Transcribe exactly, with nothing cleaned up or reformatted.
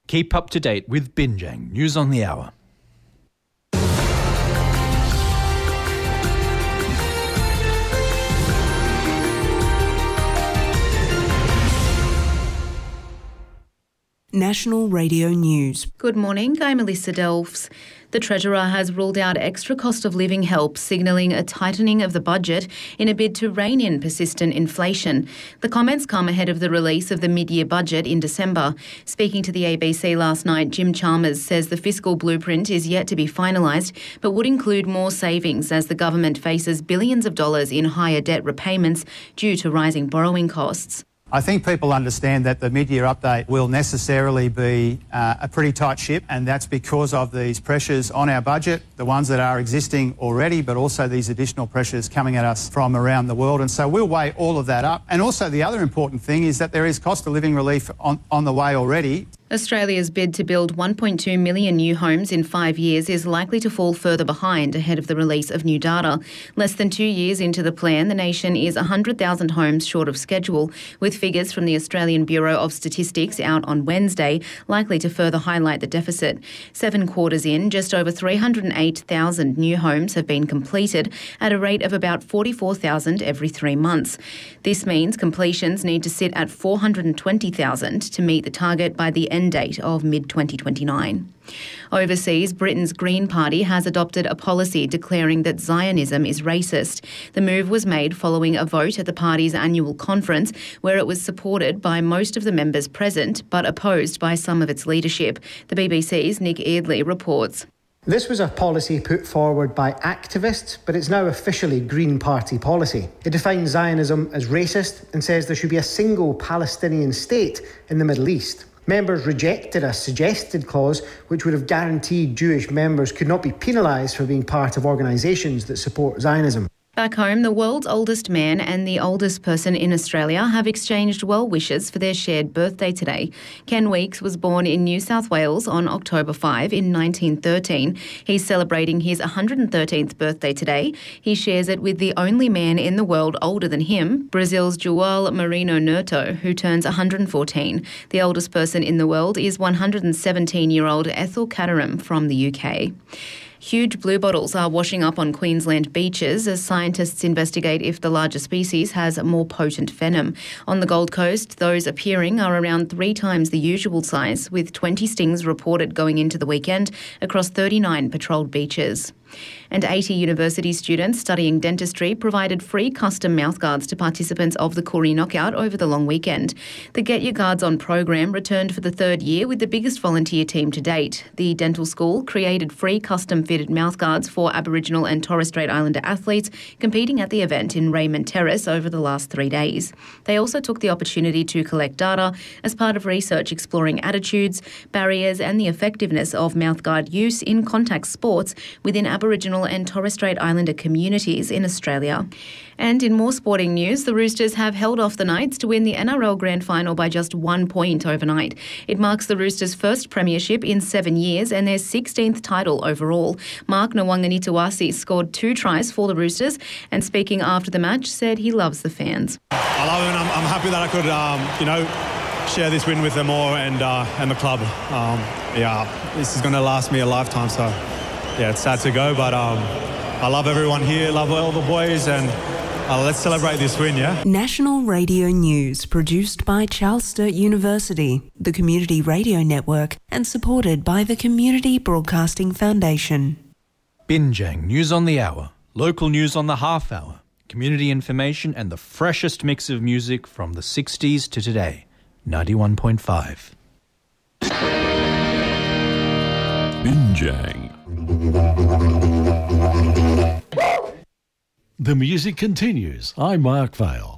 Keep up to date with Binjang News on the Hour. National Radio News. Good morning, I'm Melissa Delves. The Treasurer has ruled out extra cost of living help, signalling a tightening of the budget in a bid to rein in persistent inflation. The comments come ahead of the release of the mid-year budget in December. Speaking to the A B C last night, Jim Chalmers says the fiscal blueprint is yet to be finalised, but would include more savings as the government faces billions of dollars in higher debt repayments due to rising borrowing costs. I think people understand that the mid-year update will necessarily be uh, a pretty tight ship, and that's because of these pressures on our budget, the ones that are existing already, but also these additional pressures coming at us from around the world. And so we'll weigh all of that up. And also the other important thing is that there is cost of living relief on, on the way already. Australia's bid to build one point two million new homes in five years is likely to fall further behind ahead of the release of new data. Less than two years into the plan, the nation is one hundred thousand homes short of schedule, with figures from the Australian Bureau of Statistics out on Wednesday likely to further highlight the deficit. Seven quarters in, just over three hundred eight thousand new homes have been completed at a rate of about forty-four thousand every three months. This means completions need to sit at four hundred twenty thousand to meet the target by the end date of mid twenty twenty-nine. Overseas, Britain's Green Party has adopted a policy declaring that Zionism is racist. The move was made following a vote at the party's annual conference where it was supported by most of the members present but opposed by some of its leadership. The B B C's Nick Eardley reports. This was a policy put forward by activists, but it's now officially Green Party policy. It defines Zionism as racist and says there should be a single Palestinian state in the Middle East. Members rejected a suggested clause which would have guaranteed Jewish members could not be penalised for being part of organisations that support Zionism. Back home, the world's oldest man and the oldest person in Australia have exchanged well wishes for their shared birthday today. Ken Weeks was born in New South Wales on October fifth in nineteen thirteen. He's celebrating his one hundred thirteenth birthday today. He shares it with the only man in the world older than him, Brazil's João Marino Neto, who turns one hundred fourteen. The oldest person in the world is one hundred seventeen-year-old Ethel Caterham from the U K. Huge bluebottles are washing up on Queensland beaches as scientists investigate if the larger species has more potent venom. On the Gold Coast, those appearing are around three times the usual size, with twenty stings reported going into the weekend across thirty-nine patrolled beaches. And eighty university students studying dentistry provided free custom mouthguards to participants of the Koori Knockout over the long weekend. The Get Your Guards On program returned for the third year with the biggest volunteer team to date. The dental school created free custom-fitted mouthguards for Aboriginal and Torres Strait Islander athletes competing at the event in Raymond Terrace over the last three days. They also took the opportunity to collect data as part of research exploring attitudes, barriers and the effectiveness of mouthguard use in contact sports within Aboriginal and Torres Strait Islander communities in Australia. And in more sporting news, the Roosters have held off the Knights to win the N R L Grand Final by just one point overnight. It marks the Roosters' first premiership in seven years and their sixteenth title overall. Mark Nwanganitawasi scored two tries for the Roosters and, speaking after the match, said he loves the fans. I love it, and I'm, I'm happy that I could, um, you know, share this win with them all and uh, and the club. Um, yeah, this is going to last me a lifetime, so yeah, it's sad to go, but um, I love everyone here, love all the boys, and uh, let's celebrate this win, yeah? National Radio News, produced by Charles Sturt University, the Community Radio Network, and supported by the Community Broadcasting Foundation. Binjang News on the Hour, local news on the half hour, community information and the freshest mix of music from the sixties to today. ninety-one point five. Binjang. The music continues. I'm Mark Vale.